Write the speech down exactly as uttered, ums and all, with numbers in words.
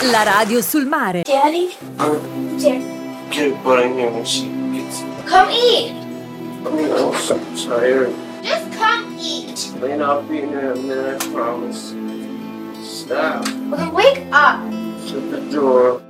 La radio sul mare. Daddy? Dad. Get a butt in here when she gets. Come eat! I mean, I'm so tired. Just come eat! Lane, I'll be in there in a minute, I promise. Stop. Well, then wake up! Shut the door.